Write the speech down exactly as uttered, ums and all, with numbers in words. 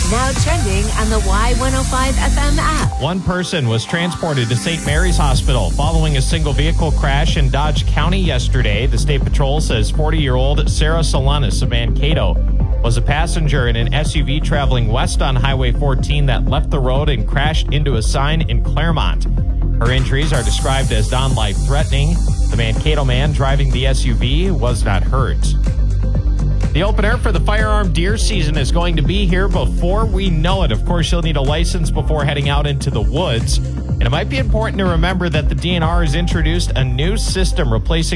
Now trending on the Y one oh five F M app. One person was transported to Saint Mary's Hospital following a single vehicle crash in Dodge County yesterday. The State Patrol says forty-year-old Sarah Solanas of Mankato was a passenger in an S U V traveling west on Highway fourteen that left the road and crashed into a sign in Claremont. Her injuries are described as non-life threatening. The Mankato man driving the S U V was not hurt. The opener for the firearm deer season is going to be here before we know it. Of course, you'll need a license before heading out into the woods. And it might be important to remember that the D N R has introduced a new system replacing